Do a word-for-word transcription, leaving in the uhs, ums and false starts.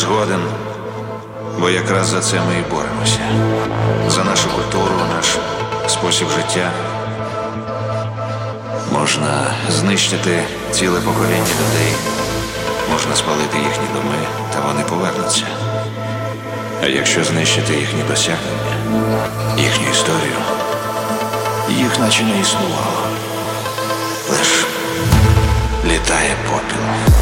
згоден, бо якраз за це ми і боремося. За нашу культуру, наш спосіб життя. Можна знищити ціле покоління людей, можна спалити їхні доми, та вони повернуться. А якщо знищити їхні досягнення, їхню історію, їх наче не існувало. Лиш літає попіл.